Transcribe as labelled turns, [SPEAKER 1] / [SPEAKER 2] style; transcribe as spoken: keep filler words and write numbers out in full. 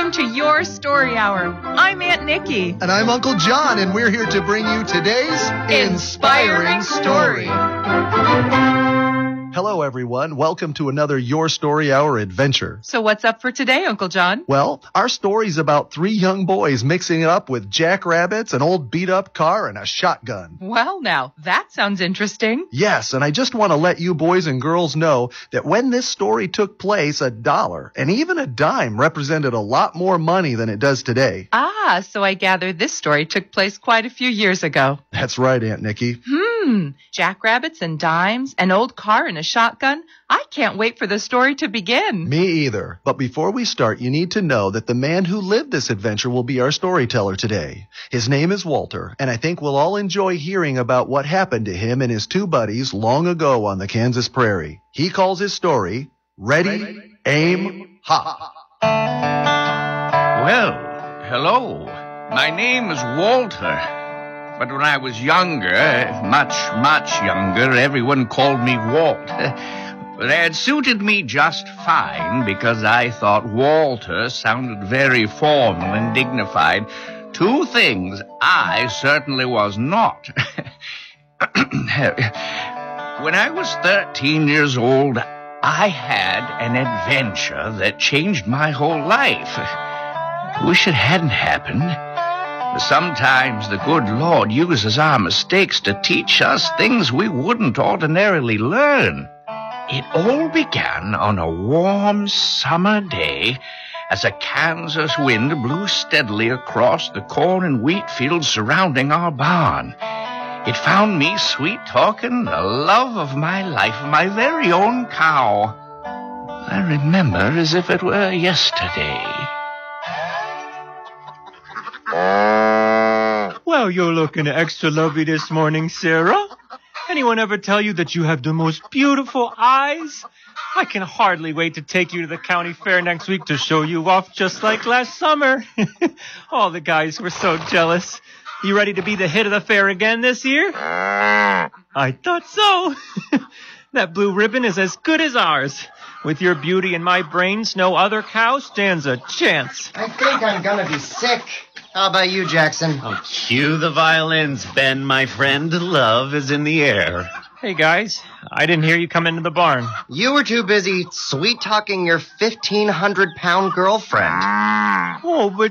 [SPEAKER 1] Welcome to Your Story Hour. I'm Aunt Nikki.
[SPEAKER 2] And I'm Uncle John, and we're here to bring you today's Inspiring Story. Hello, everyone. Welcome to another Your Story Hour adventure.
[SPEAKER 1] So what's up for today, Uncle John?
[SPEAKER 2] Well, our story's about three young boys mixing it up with jackrabbits, an old beat-up car, and a shotgun.
[SPEAKER 1] Well, now, that sounds interesting.
[SPEAKER 2] Yes, and I just want to let you boys and girls know that when this story took place, a dollar and even a dime represented a lot more money than it does today.
[SPEAKER 1] Ah, so I gather this story took place quite a few years ago.
[SPEAKER 2] That's right, Aunt Nikki.
[SPEAKER 1] Hmm, jackrabbits and dimes, an old car and a shotgun. I can't wait for the story to begin.
[SPEAKER 2] Me either. But before we start, you need to know that the man who lived this adventure will be our storyteller today. His name is Walter, and I think we'll all enjoy hearing about what happened to him and his two buddies long ago on the Kansas prairie. He calls his story, Ready, Ready Aim, Hop.
[SPEAKER 3] Well, hello. My name is Walter. But when I was younger, much, much younger, everyone called me Walt. That suited me just fine because I thought Walter sounded very formal and dignified. Two things I certainly was not. When I was thirteen years old, I had an adventure that changed my whole life. Wish it hadn't happened. Sometimes the good Lord uses our mistakes to teach us things we wouldn't ordinarily learn. It all began on a warm summer day as a Kansas wind blew steadily across the corn and wheat fields surrounding our barn. It found me sweet-talking the love of my life, my very own cow. I remember as if it were yesterday.
[SPEAKER 4] Well, you're looking extra lovely this morning, Sarah. Anyone ever tell you that you have the most beautiful eyes? I can hardly wait to take you to the county fair next week to show you off just like last summer. All the guys were so jealous. You ready to be the hit of the fair again this year? I thought so. That blue ribbon is as good as ours. With your beauty and my brains, no other cow stands a chance.
[SPEAKER 5] I think I'm gonna be sick. How about you, Jackson?
[SPEAKER 6] Oh, cue the violins, Ben, my friend. Love is in the air.
[SPEAKER 4] Hey, guys. I didn't hear you come into the barn.
[SPEAKER 5] You were too busy sweet-talking your fifteen hundred pound girlfriend.
[SPEAKER 4] Oh, but